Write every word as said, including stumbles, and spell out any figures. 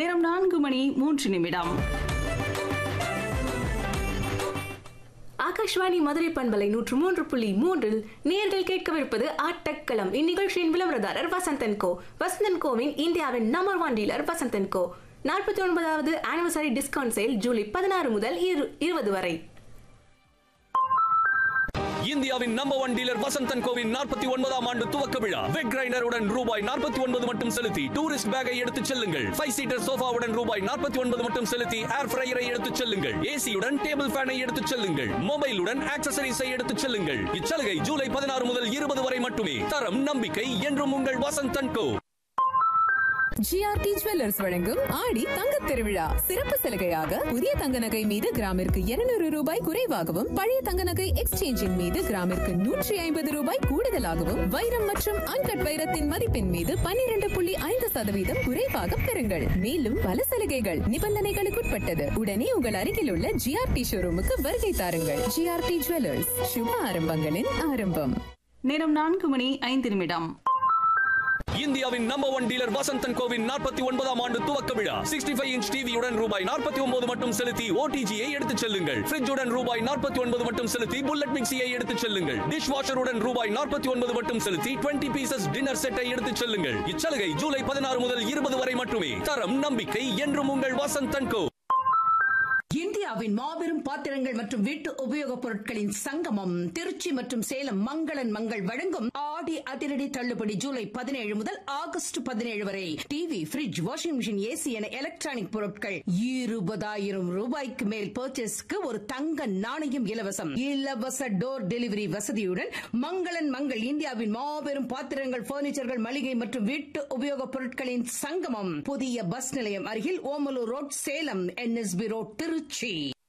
நேரம் நான்கு மணி மூன்று நிமிடம். ஆகாஷ்வாணி மதுரை பண்பலை நூற்று மூன்று புள்ளி மூன்றில் நேர்கள் கேட்கவிருப்பது ஆட்டக்களம். இந்நிகழ்ச்சியின் விளம்பரதாரர் வசந்தன் கோ. வசந்தன் கோவின் இந்தியாவின் நம்பர் ஒன் டீலர் வசந்தன் கோ. நாற்பத்தி ஒன்பதாவது ஆனிவர்சரி டிஸ்கவுண்ட் சேல் ஜூலை பதினாறு முதல் இருபது வரை. இந்தியாவின் number one dealer Vasanthan CoWIN நாற்பத்தி ஒன்பதாம் ஆண்டு துவக்க விழா. வெட் கிரைண்டருடன் ரூபாய் நாற்பத்தி ஒன்பது மட்டும் செலுத்தி டூரிஸ்ட் பேக்கை எடுத்துச் செல்லுங்கள். ஃபைவ் சீட்டர் சோஃபாவுடன் ரூபாய் நாற்பத்தி ஒன்பது மட்டும் செலுத்தி ஏர் ஃப்ரையரை எடுத்துச் செல்லுங்கள். ஏசியுடன் டேபிள் ஃபேனை எடுத்துச் செல்லுங்கள். மொபைலுடன் ஆக்சசரிஸை எடுத்துச் செல்லுங்கள். இச்சலுகை ஜூலை பதினாறு முதல் இருபது வரை மட்டுமே. தரம் நம்பிக்கை என்றும் உங்கள் வசந்தன் கோ. ஜிஆர்டி ஜுவல்லர்ஸ் வழங்கும் ஆடி தங்க திருவிழா சிறப்பு சலுகையாக புதிய தங்க நகை மீது கிராமிற்கு இருநூறு ரூபாய் குறைவாகவும், பழைய தங்க நகை எக்ஸ்சேஞ்சின் மீது கிராமிற்கு நூற்றி ஐம்பது ரூபாய் கூடுதலாகவும், வைரம் மற்றும் அன்கட் வைரத்தின் மதிப்பின் மீது பன்னிரண்டு புள்ளி ஐந்து சதவீதம் குறைவாக பெறுங்கள். மேலும் பல சலுகைகள் நிபந்தனைகளுக்குட்பட்டது. உடனே உங்கள் அருகில் உள்ள ஜிஆர்டி ஷோரூமுக்கு வருகை தாருங்கள். ஜிஆர்டி ஜுவல்லர்ஸ், சுப ஆரம்பங்களின் ஆரம்பம். நேரம் நான்கு மணி ஐந்து நிமிடம். இந்தியாவின் number one dealer Vasanthan CoWIN நாற்பத்தி ஒன்பதாம் ஆண்டு துவக்க விழா. சிக்ஸ்டி ஃபைவ் இன்ச் டிவியுடன் ரூபாய் நாற்பத்தி ஒன்பது மட்டும் செலுத்தி ஓடிஜியை எடுத்துச் செல்லுங்கள். ஃப்ரிட்ஜுடன் ரூபாய் நாற்பத்தி ஒன்பது மட்டும் செலுத்தி புல்லட் மிக்சியை எடுத்துச் செல்லுங்கள். டிஷ் வாஷருடன் ரூபாய் நாற்பத்தி ஒன்பது மட்டும் செலுத்தி டுவெண்ட்டி பீசஸ் டின்னர் செட்டை எடுத்துச் செல்லுங்கள். இச்சலுகை ஜூலை பதினாறு முதல் இருபது வரை மட்டுமே. தரம் நம்பிக்கை என்றும் உங்கள் வசந்தன் கோ. இந்தியாவின் மாபெரும் பாத்திரங்கள் மற்றும் வீட்டு உபயோகப் பொருட்களின் சங்கமம் திருச்சி மற்றும் சேலம் மங்களன் மங்கள் வழங்கும் ஆடி அதிரடி தள்ளுபடி ஜூலை பதினேழு முதல் ஆகஸ்ட் பதினேழு வரை. TV, bridge, washing machine, AC என எலக்ட்ரானிக் பொருட்கள் இருபதாயிரம் ரூபாய்க்கு மேல் பர்ச்சேஸ்க்கு ஒரு தங்க நாணயம் இலவசம். இலவச டோர் டெலிவரி வசதியுடன் மங்களன் மங்கள் இந்தியாவின் மாபெரும் பாத்திரங்கள், பர்னிச்சர்கள், மளிகை மற்றும் வீட்டு உபயோகப் பொருட்களின் சங்கமம். புதிய பஸ் நிலையம் அருகில் Omalur road, Salem. NSP road, Trichy.